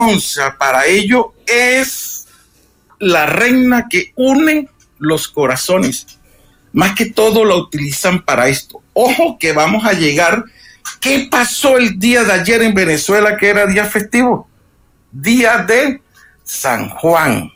para ello es la reina que une los corazones. Más que todo la utilizan para esto. Ojo que vamos a llegar. ¿Qué pasó el día de ayer en Venezuela, que era día festivo? Día de San Juan.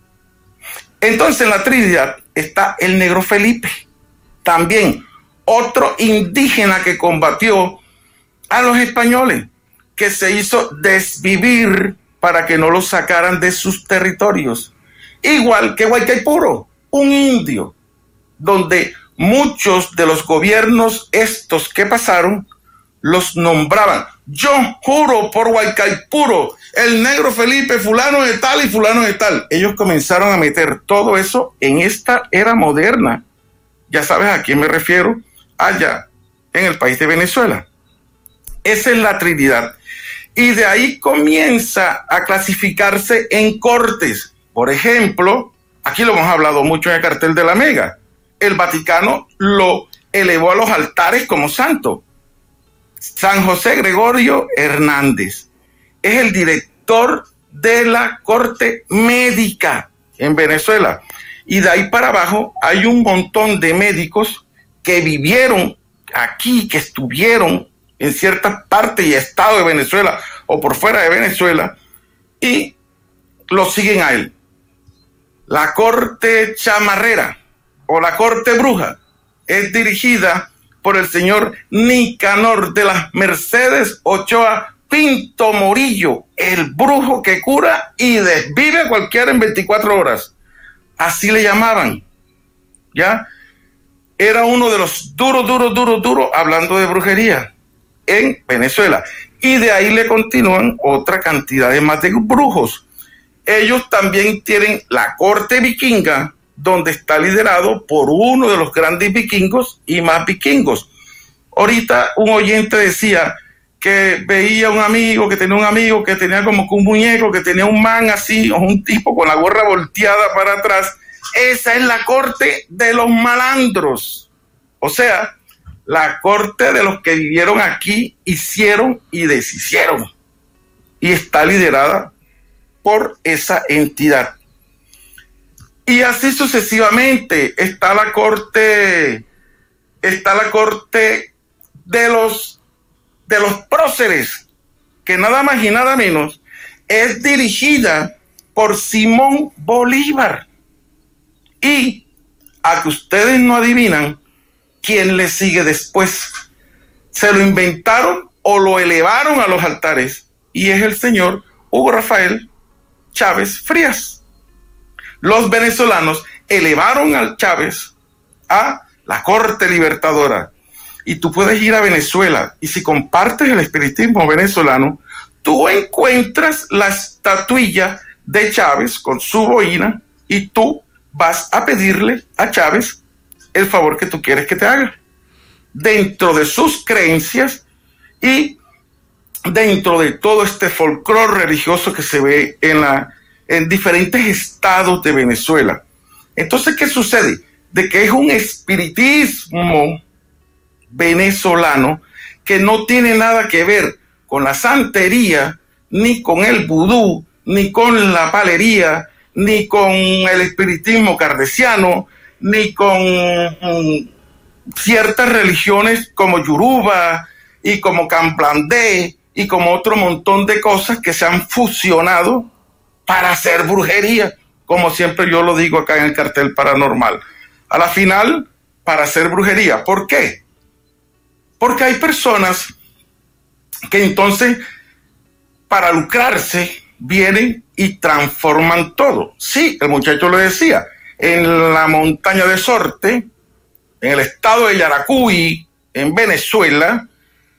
Entonces en la Trinidad está el Negro Felipe, también otro indígena que combatió a los españoles, que se hizo desvivir para que no los sacaran de sus territorios. Igual que Guaycaipuro, un indio, donde muchos de los gobiernos estos que pasaron los nombraban. Yo juro por Guaycaipuro, el Negro Felipe, fulano de tal y fulano de tal. Ellos comenzaron a meter todo eso en esta era moderna. Ya sabes a quién me refiero, allá en el país de Venezuela. Esa es la Trinidad. Y de ahí comienza a clasificarse en cortes. Por ejemplo, aquí lo hemos hablado mucho en el cartel de la Mega. El Vaticano lo elevó a los altares como santo. San José Gregorio Hernández es el director de la Corte Médica en Venezuela. Y de ahí para abajo hay un montón de médicos que vivieron aquí, que estuvieron en ciertas partes y estados de Venezuela o por fuera de Venezuela, y lo siguen a él. La Corte Chamarrera o la Corte Bruja es dirigida por el señor Nicanor de las Mercedes Ochoa Pinto Morillo, el brujo que cura y desvive a cualquiera en 24 horas. Así le llamaban, ¿ya? Era uno de los duros, hablando de brujería en Venezuela. Y de ahí le continúan otra cantidad de más de brujos. Ellos también tienen la corte vikinga, donde está liderado por uno de los grandes vikingos y más vikingos. Ahorita un oyente decía que veía un amigo, que tenía como que un muñeco, que tenía un man así, o un tipo con la gorra volteada para atrás. Esa es la corte de los malandros. O sea, la corte de los que vivieron aquí, hicieron y deshicieron. Y está liderada por esa entidad. Y así sucesivamente está la corte de los próceres, que nada más y nada menos es dirigida por Simón Bolívar. Y a que ustedes no adivinan quién le sigue después. Se lo inventaron o lo elevaron a los altares, y es el señor Hugo Rafael Chávez Frías. Los venezolanos elevaron al Chávez a la Corte Libertadora. Y tú puedes ir a Venezuela y si compartes el espiritismo venezolano, tú encuentras la estatuilla de Chávez con su boina y tú vas a pedirle a Chávez el favor que tú quieres que te haga. Dentro de sus creencias y dentro de todo este folclore religioso que se ve en diferentes estados de Venezuela. Entonces, ¿qué sucede? De que es un espiritismo venezolano que no tiene nada que ver con la santería, ni con el vudú, ni con la palería, ni con el espiritismo kardeciano, ni con ciertas religiones como Yoruba y como Camblandé y como otro montón de cosas que se han fusionado para hacer brujería, como siempre yo lo digo acá en el cartel paranormal. A la final, para hacer brujería. ¿Por qué? Porque hay personas que entonces, para lucrarse, vienen y transforman todo. Sí, el muchacho lo decía, en la montaña de Sorte, en el estado de Yaracuy, en Venezuela,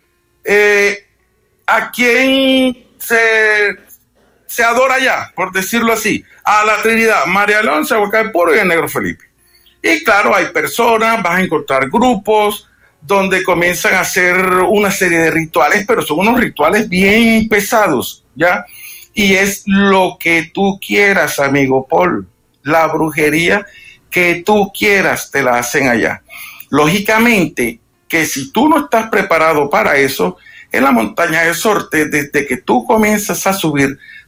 a quien se adora ya, por decirlo así, a la Trinidad, María Alonso, Guaycaipuro y el Negro Felipe. Y claro, hay personas, vas a encontrar grupos donde comienzan a hacer una serie de rituales, pero son unos rituales bien pesados, ¿ya? Y es lo que tú quieras, amigo Paul, la brujería que tú quieras te la hacen allá. Lógicamente que si tú no estás preparado para eso, en la montaña de Sorte, desde que tú comienzas a subir,